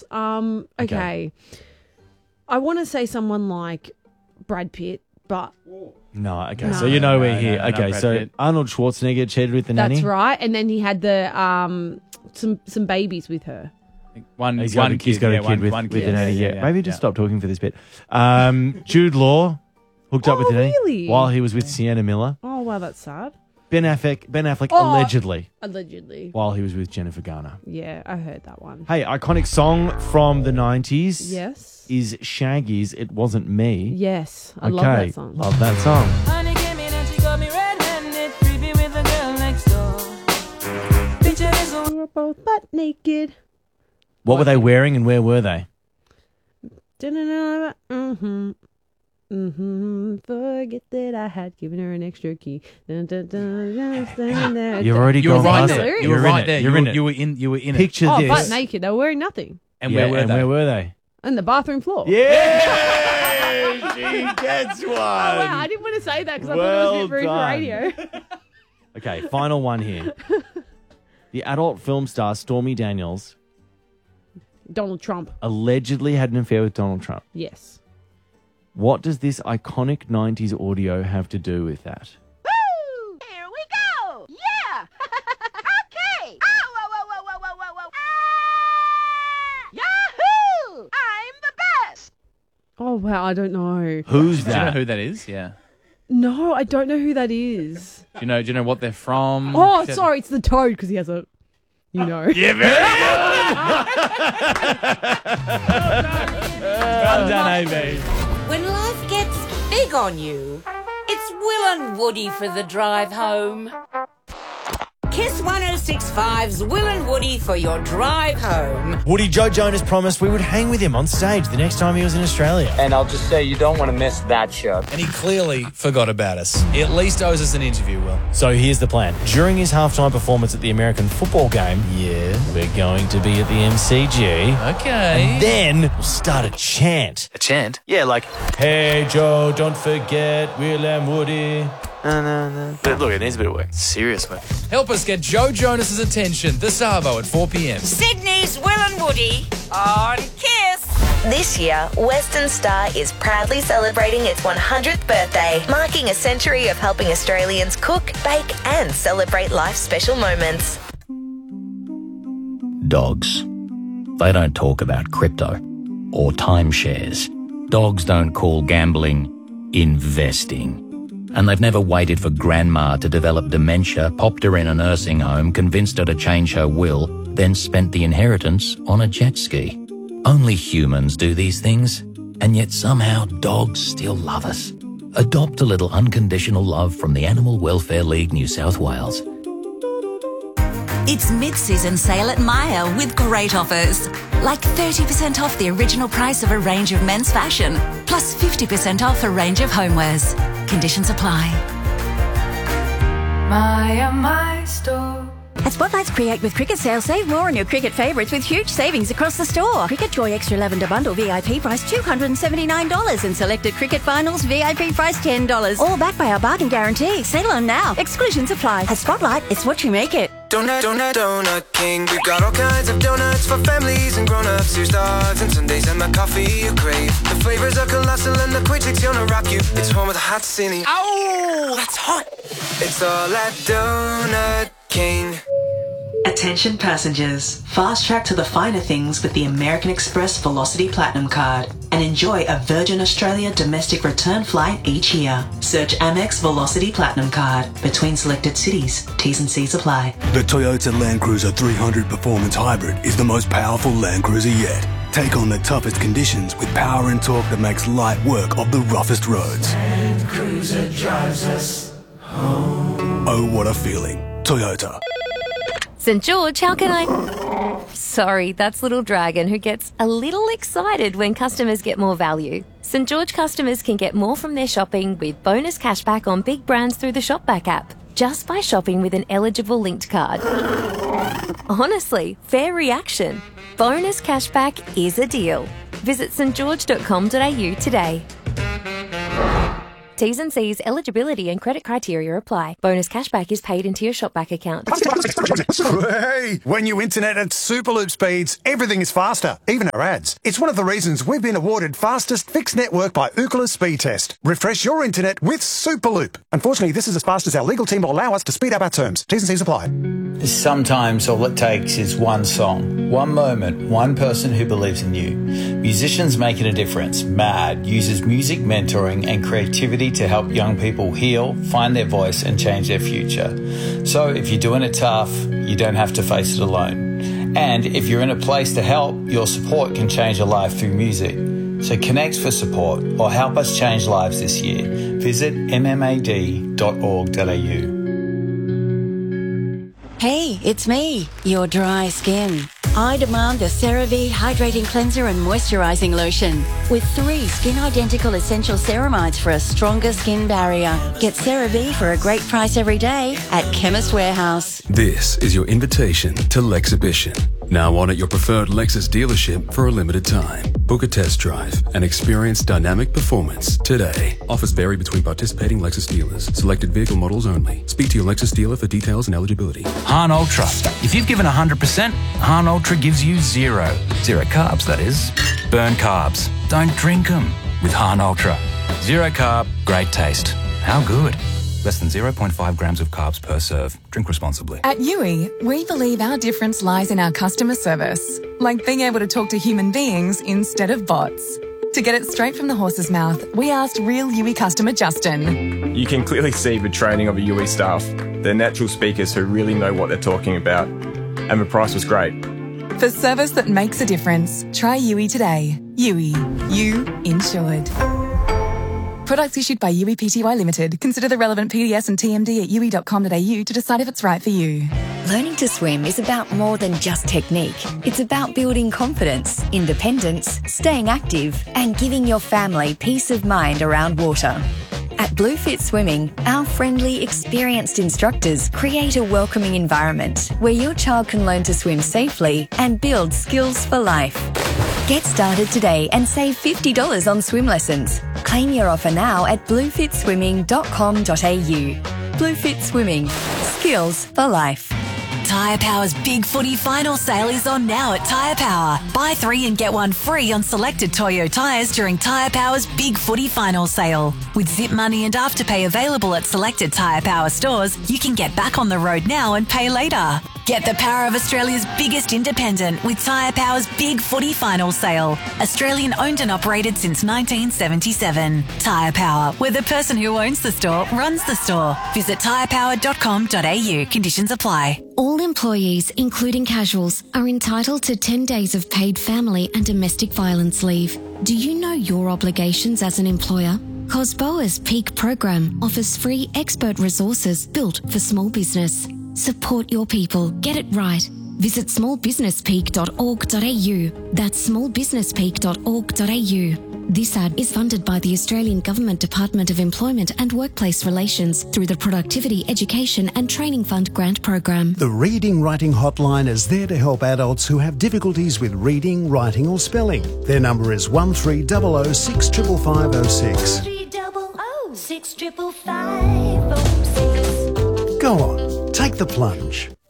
else. Okay. I want to say someone like Brad Pitt, but... No, okay. So you know we're here. no, Okay, Brad so Pitt. Arnold Schwarzenegger cheated with the nanny? That's right. And then he had the some babies with her. He's got a kid with the nanny, yeah. Maybe just stop talking for this bit. Jude Law hooked up with the nanny really? while he was with Sienna Miller. Oh, wow, that's sad. Ben Affleck allegedly while he was with Jennifer Garner. Yeah, I heard that one. Hey, iconic song from the 90s. Yes. Is Shaggy's It Wasn't Me. Yes, I love that song. Love that song. Honey came in and she got me red-handed, creepy with the girl next door. Picture this We were both butt naked. What were they wearing and where were they? Forget that I had given her an extra key. You've already You were gone right past there. it. You were right there. You're in it. You were in it. Picture Oh, this. butt naked. They were wearing nothing. And Yeah, where were they? On the bathroom floor. Yeah, she gets one. Oh, wow, I didn't want to say that because I thought it was a bit rude for radio. Okay, final one here. The adult film star Stormy Daniels Donald Trump. allegedly had an affair with Donald Trump. Yes. What does this iconic 90s audio have to do with that? Woo! Here we go! Yeah! Okay! Oh, whoa, whoa, whoa, whoa, whoa, whoa, whoa! Yahoo! I'm the best! Oh, wow, I don't know. Who's Do you know that? who that is? Yeah. No, I don't know who that is. Do you know what they're from? Oh, sorry, it's the Toad because he has a, you know. Yeah, very Well done, AB. When life gets big on you, it's Will and Woody for the drive home. Kiss 106.5's Will and Woody for your drive home. Woody, Joe Jonas promised we would hang with him on stage the next time he was in Australia. And I'll just say you don't want to miss that show. And he clearly forgot about us. He at least owes us an interview, Will. So here's the plan. During his halftime performance at the American football game, we're going to be at the MCG. Okay. And then we'll start a chant. A chant? Yeah, like, hey, Joe, don't forget Will and Woody. But look, it needs a bit of work. Serious work. Help us get Joe Jonas's attention this Arvo at 4 p.m. Sydney's Will and Woody on Kiss. This year, Western Star is proudly celebrating its 100th birthday, marking a century of helping Australians cook, bake, and celebrate life's special moments. Dogs. They don't talk about crypto or timeshares. Dogs don't call gambling investing. And they've never waited for grandma to develop dementia, popped her in a nursing home, convinced her to change her will, then spent the inheritance on a jet ski. Only humans do these things, and yet somehow dogs still love us. Adopt a little unconditional love from the Animal Welfare League New South Wales. It's mid-season sale at Myer with great offers. Like 30% off the original price of a range of men's fashion, plus 50% off a range of homewares. Conditions apply. My store. At Spotlight's Create with Cricket sale, save more on your cricket favourites with huge savings across the store. Cricket Joy Extra Lavender Bundle VIP price $279 and selected cricket finals VIP price $10. All backed by our bargain guarantee. Sale on now. Exclusions apply. At Spotlight, it's what you make it. Donut King. We've got all kinds of donuts for families and grown-ups. Here's dogs and Sundays and my coffee you crave. The flavors are colossal and the quick take's gonna rock you. It's home of the hot city. Ow, that's hot. It's all at Donut King. Attention passengers, fast track to the finer things with the American Express Velocity Platinum Card and enjoy a Virgin Australia domestic return flight each year. Search Amex Velocity Platinum Card between selected cities. T's and C's apply. The Toyota Land Cruiser 300 Performance Hybrid is the most powerful Land Cruiser yet. Take on the toughest conditions with power and torque that makes light work of the roughest roads. Land Cruiser drives us home. Oh, what a feeling. Toyota. St. George, how can I... Sorry, that's Little Dragon who gets a little excited when customers get more value. St. George customers can get more from their shopping with bonus cashback on big brands through the Shopback app, just by shopping with an eligible linked card. Honestly, fair reaction. Bonus cashback is a deal. Visit stgeorge.com.au today. T's and C's, eligibility and credit criteria apply. Bonus cashback is paid into your Shopback account. Hey, when you internet at Superloop speeds, everything is faster, even our ads. It's one of the reasons we've been awarded fastest fixed network by Ookla Speed Test. Refresh your internet with Superloop. Unfortunately, this is as fast as our legal team will allow us to speed up our terms. T's and C's apply. Sometimes all it takes is one song, one moment, one person who believes in you. Musicians Making a Difference, MAD, uses music mentoring and creativity to help young people heal, find their voice and change their future. So if you're doing it tough, you don't have to face it alone. And if you're in a place to help, your support can change a life through music. So connect for support or help us change lives this year. Visit mmad.org.au. Hey, it's me, your dry skin. I demand the CeraVe Hydrating Cleanser and Moisturising Lotion with 3 skin-identical essential ceramides for a stronger skin barrier. Get CeraVe for a great price every day at Chemist Warehouse. This is your invitation to Lexhibition. Now on at your preferred Lexus dealership for a limited time. Book a test drive and experience dynamic performance today. Offers vary between participating Lexus dealers. Selected vehicle models only. Speak to your Lexus dealer for details and eligibility. Han Ultra. If you've given 100%, Han Ultra gives you 0. 0 carbs, that is. Burn carbs. Don't drink them with Han Ultra. 0 carb, great taste. How good? Less than 0.5 grams of carbs per serve. Drink responsibly. At Yui, we believe our difference lies in our customer service, like being able to talk to human beings instead of bots. To get it straight from the horse's mouth, we asked real Yui customer Justin. You can clearly see the training of the Yui staff. They're natural speakers who really know what they're talking about. And the price was great. For service that makes a difference, try Yui today. Yui. You insured. Products issued by Yui Pty Limited. Consider the relevant PDS and TMD at yui.com.au to decide if it's right for you. Learning to swim is about more than just technique. It's about building confidence, independence, staying active, and giving your family peace of mind around water. At Bluefit Swimming, our friendly, experienced instructors create a welcoming environment where your child can learn to swim safely and build skills for life. Get started today and save $50 on swim lessons. Claim your offer now at bluefitswimming.com.au. Bluefit Swimming. Skills for life. Tyre Power's Big Footy Final Sale is on now at Tyre Power. Buy 3 and get 1 free on selected Toyo tyres during Tyre Power's Big Footy Final Sale. With Zip Money and Afterpay available at selected Tyre Power stores, you can get back on the road now and pay later. Get the power of Australia's biggest independent with Tyre Power's Big Footy Final Sale. Australian owned and operated since 1977. Tyre Power, where the person who owns the store runs the store. Visit tyrepower.com.au. Conditions apply. All employees, including casuals, are entitled to 10 days of paid family and domestic violence leave. Do you know your obligations as an employer? COSBOA's Peak program offers free expert resources built for small business. Support your people. Get it right. Visit smallbusinesspeak.org.au. That's smallbusinesspeak.org.au. This ad is funded by the Australian Government Department of Employment and Workplace Relations through the Productivity, Education and Training Fund grant program. The Reading Writing Hotline is there to help adults who have difficulties with reading, writing or spelling. Their number is 1300 65506. 300 65506. Go on, take the plunge.